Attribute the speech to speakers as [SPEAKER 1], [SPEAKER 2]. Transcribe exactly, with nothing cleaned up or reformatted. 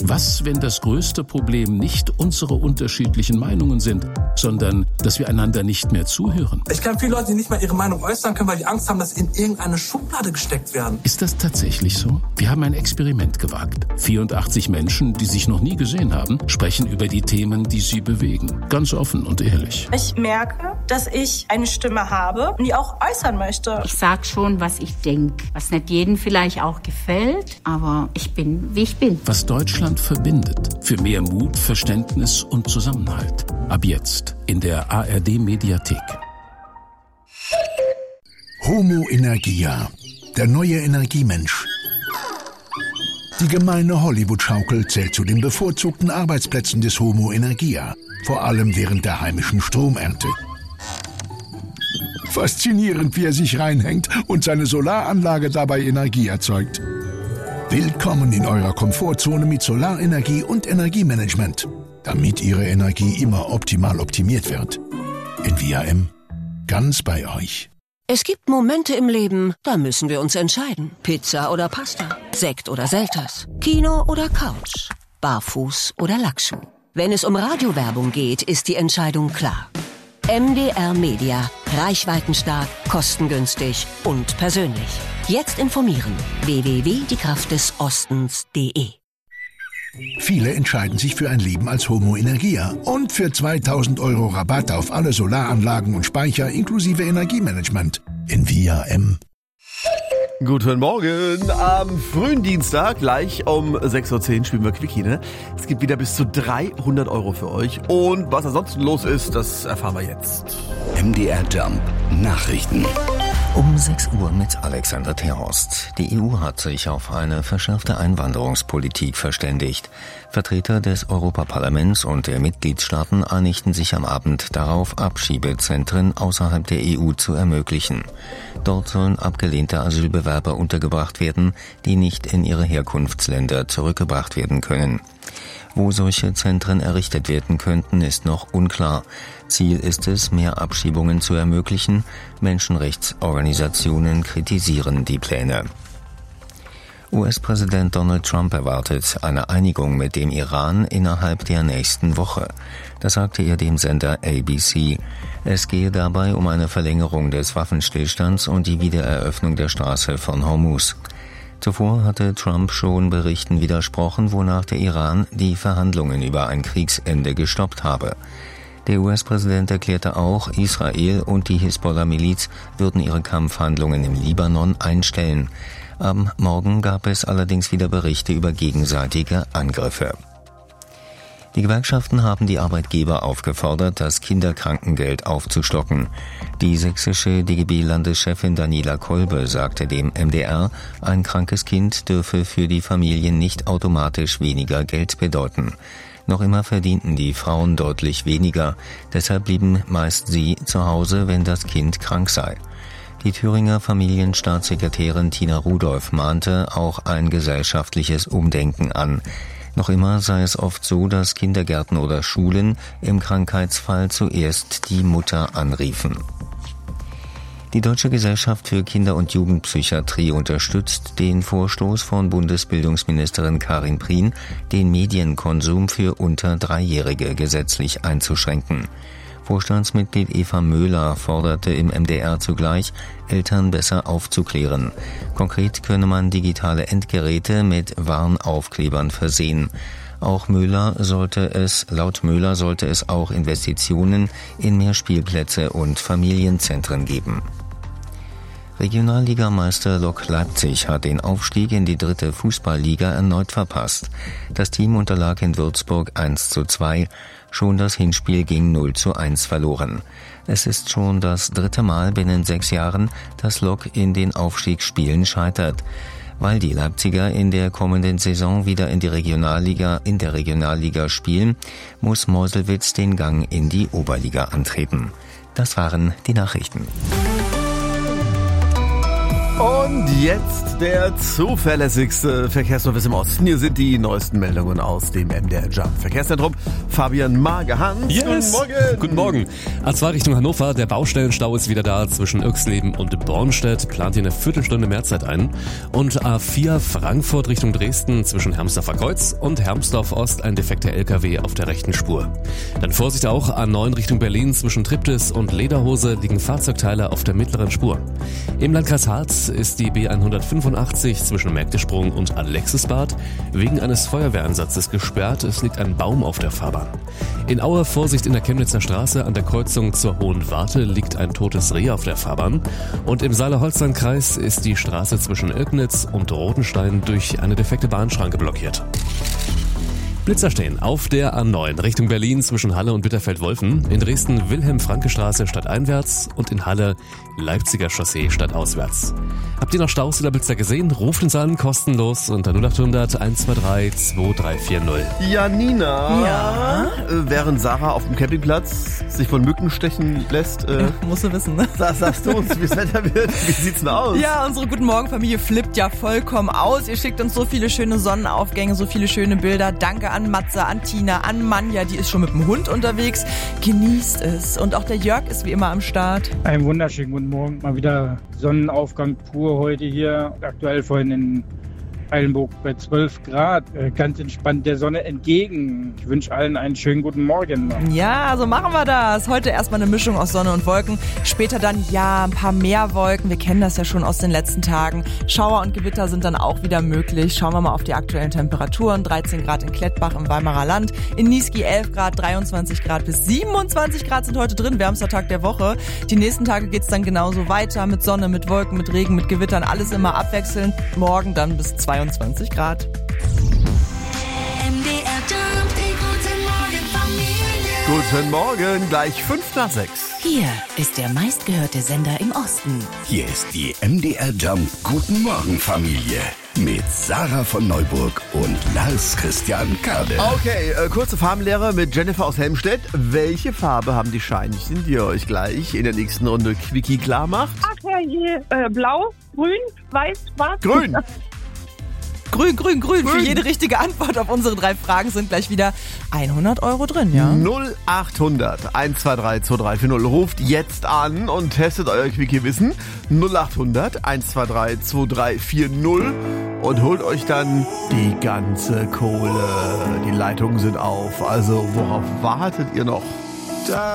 [SPEAKER 1] Was, wenn das größte Problem nicht unsere unterschiedlichen Meinungen sind, sondern dass wir einander nicht mehr zuhören?
[SPEAKER 2] Ich kenne viele Leute, die nicht mehr ihre Meinung äußern können, weil die Angst haben, dass sie in irgendeine Schublade gesteckt werden.
[SPEAKER 1] Ist das tatsächlich so? Wir haben ein Experiment gewagt. vierundachtzig Menschen, die sich noch nie gesehen haben, sprechen über die Themen, die sie bewegen. Ganz offen und ehrlich.
[SPEAKER 3] Ich merke, dass ich eine Stimme habe und die auch äußern möchte.
[SPEAKER 4] Ich sag schon, was ich denke, was nicht jedem vielleicht auch gefällt, aber ich bin, wie ich bin.
[SPEAKER 1] Was Deutschland verbindet. Für mehr Mut, Verständnis und Zusammenhalt. Ab jetzt in der A R D-Mediathek.
[SPEAKER 5] Homo Energia, der neue Energiemensch. Die gemeine Hollywood-Schaukel zählt zu den bevorzugten Arbeitsplätzen des Homo Energia, vor allem während der heimischen Stromernte. Faszinierend, wie er sich reinhängt und seine Solaranlage dabei Energie erzeugt. Willkommen in eurer Komfortzone mit Solarenergie und Energiemanagement, damit Ihre Energie immer optimal optimiert wird. In V R M, ganz bei euch.
[SPEAKER 6] Es gibt Momente im Leben, da müssen wir uns entscheiden. Pizza oder Pasta, Sekt oder Selters, Kino oder Couch, Barfuß oder Lackschuh. Wenn es um Radiowerbung geht, ist die Entscheidung klar. M D R Media. Reichweitenstark, kostengünstig und persönlich. Jetzt informieren. w w w punkt die kraft des ostens punkt de.
[SPEAKER 5] Viele entscheiden sich für ein Leben als Homo Energia und für zweitausend Euro Rabatt auf alle Solaranlagen und Speicher inklusive Energiemanagement in V R M.
[SPEAKER 7] Guten Morgen, am frühen Dienstag, gleich um sechs Uhr zehn spielen wir Quickie, ne? Es gibt wieder bis zu dreihundert Euro für euch und was ansonsten los ist, das erfahren wir jetzt.
[SPEAKER 8] M D R Jump Nachrichten.
[SPEAKER 9] Um sechs Uhr mit Alexander Terhorst. Die E U hat sich auf eine verschärfte Einwanderungspolitik verständigt. Vertreter des Europaparlaments und der Mitgliedstaaten einigten sich am Abend darauf, Abschiebezentren außerhalb der E U zu ermöglichen. Dort sollen abgelehnte Asylbewerber untergebracht werden, die nicht in ihre Herkunftsländer zurückgebracht werden können. Wo solche Zentren errichtet werden könnten, ist noch unklar. Ziel ist es, mehr Abschiebungen zu ermöglichen. Menschenrechtsorganisationen kritisieren die Pläne. U S-Präsident Donald Trump erwartet eine Einigung mit dem Iran innerhalb der nächsten Woche. Das sagte er dem Sender A B C. Es gehe dabei um eine Verlängerung des Waffenstillstands und die Wiedereröffnung der Straße von Hormuz. Zuvor hatte Trump schon Berichten widersprochen, wonach der Iran die Verhandlungen über ein Kriegsende gestoppt habe. Der U S-Präsident erklärte auch, Israel und die Hisbollah-Miliz würden ihre Kampfhandlungen im Libanon einstellen. Am Morgen gab es allerdings wieder Berichte über gegenseitige Angriffe. Die Gewerkschaften haben die Arbeitgeber aufgefordert, das Kinderkrankengeld aufzustocken. Die sächsische D G B-Landeschefin Daniela Kolbe sagte dem M D R, ein krankes Kind dürfe für die Familien nicht automatisch weniger Geld bedeuten. Noch immer verdienten die Frauen deutlich weniger, deshalb blieben meist sie zu Hause, wenn das Kind krank sei. Die Thüringer Familienstaatssekretärin Tina Rudolph mahnte auch ein gesellschaftliches Umdenken an. Noch immer sei es oft so, dass Kindergärten oder Schulen im Krankheitsfall zuerst die Mutter anriefen. Die Deutsche Gesellschaft für Kinder- und Jugendpsychiatrie unterstützt den Vorstoß von Bundesbildungsministerin Karin Prien, den Medienkonsum für unter Dreijährige gesetzlich einzuschränken. Vorstandsmitglied Eva Möhler forderte im M D R zugleich, Eltern besser aufzuklären. Konkret könne man digitale Endgeräte mit Warnaufklebern versehen. Auch Möhler sollte es, laut Möhler sollte es auch Investitionen in mehr Spielplätze und Familienzentren geben. Regionalligameister Lok Leipzig hat den Aufstieg in die dritte Fußballliga erneut verpasst. Das Team unterlag in Würzburg eins zu zwei. Schon das Hinspiel ging null zu eins verloren. Es ist schon das dritte Mal binnen sechs Jahren, dass Lok in den Aufstiegsspielen scheitert. Weil die Leipziger in der kommenden Saison wieder in die Regionalliga, in der Regionalliga spielen, muss Meuselwitz den Gang in die Oberliga antreten. Das waren die Nachrichten.
[SPEAKER 7] Und jetzt der zuverlässigste Verkehrsservice im Osten. Hier sind die neuesten Meldungen aus dem M D R Jump Verkehrszentrum. Fabian Magerhans.
[SPEAKER 10] Yes.
[SPEAKER 7] Guten Morgen.
[SPEAKER 10] Guten Morgen. A zwei Richtung Hannover. Der Baustellenstau ist wieder da zwischen Irxleben und Bornstedt. Plant hier eine Viertelstunde mehr Zeit ein. Und A vier Frankfurt Richtung Dresden zwischen Hermsdorfer Kreuz und Hermsdorf Ost ein defekter L K W auf der rechten Spur. Dann Vorsicht auch A neun Richtung Berlin zwischen Triptis und Lederhose liegen Fahrzeugteile auf der mittleren Spur. Im Landkreis Harz ist die B hundertfünfundachtzig zwischen Mägdesprung und Alexisbad wegen eines Feuerwehreinsatzes gesperrt. Es liegt ein Baum auf der Fahrbahn. In Aue Vorsicht in der Chemnitzer Straße an der Kreuzung zur Hohen Warte liegt ein totes Reh auf der Fahrbahn. Und im Saale-Holstein-Kreis ist die Straße zwischen Ilknitz und Rotenstein durch eine defekte Bahnschranke blockiert. Blitzer stehen auf der A neun Richtung Berlin zwischen Halle und Bitterfeld-Wolfen, in Dresden Wilhelm-Franke-Straße stadteinwärts und in Halle Leipziger Chaussee stadtauswärts. Habt ihr noch Staus oder Blitzer gesehen? Ruft uns an, kostenlos unter null acht hundert eins zwei drei zwei drei vier null.
[SPEAKER 7] Janina,
[SPEAKER 11] ja?
[SPEAKER 7] äh, während Sarah auf dem Campingplatz sich von Mücken stechen lässt, äh,
[SPEAKER 11] ja, musst du wissen, ne?
[SPEAKER 7] Was sagst du uns, wie das Wetter wird? Wie sieht's denn aus?
[SPEAKER 11] Ja, unsere Guten Morgen Familie flippt ja vollkommen aus. Ihr schickt uns so viele schöne Sonnenaufgänge, so viele schöne Bilder. Danke an Matze, an Tina, an Manja, die ist schon mit dem Hund unterwegs. Genießt es. Und auch der Jörg ist wie immer am Start.
[SPEAKER 12] Einen wunderschönen guten Morgen. Mal wieder Sonnenaufgang pur heute hier. Aktuell vorhin in Eilenburg bei zwölf Grad. Ganz entspannt der Sonne entgegen. Ich wünsche allen einen schönen guten Morgen noch.
[SPEAKER 11] Ja, so machen wir das. Heute erstmal eine Mischung aus Sonne und Wolken. Später dann, ja, ein paar mehr Wolken. Wir kennen das ja schon aus den letzten Tagen. Schauer und Gewitter sind dann auch wieder möglich. Schauen wir mal auf die aktuellen Temperaturen. dreizehn Grad in Klettbach im Weimarer Land. In Niesky elf Grad, dreiundzwanzig Grad bis siebenundzwanzig Grad sind heute drin. Wärmster Tag der Woche. Die nächsten Tage geht's dann genauso weiter. Mit Sonne, mit Wolken, mit Regen, mit Gewittern. Alles immer abwechselnd. Morgen dann bis zweiundzwanzig Grad.
[SPEAKER 13] M D R Jump, die Guten Morgen Familie.
[SPEAKER 7] Guten Morgen, gleich fünf nach sechs.
[SPEAKER 13] Hier ist der meistgehörte Sender im Osten.
[SPEAKER 8] Hier ist die M D R Jump Guten Morgen Familie mit Sarah von Neuburg und Lars Christian Kade.
[SPEAKER 7] Okay, äh, kurze Farbenlehre mit Jennifer aus Helmstedt. Welche Farbe haben die Scheinchen, die ihr euch gleich in der nächsten Runde Quickie klar macht?
[SPEAKER 14] Ach herrje, äh, blau, grün, weiß, schwarz.
[SPEAKER 7] Grün.
[SPEAKER 11] Grün, grün, grün,
[SPEAKER 7] grün.
[SPEAKER 11] Für jede richtige Antwort auf unsere drei Fragen sind gleich wieder hundert Euro drin, ja?
[SPEAKER 7] null acht hundert eins zwei drei zwei drei vier null. Ruft jetzt an und testet euer Quickie-Wissen. null acht hundert eins zwei drei zwei drei vier null und holt euch dann die ganze Kohle. Die Leitungen sind auf. Also worauf wartet ihr noch? Da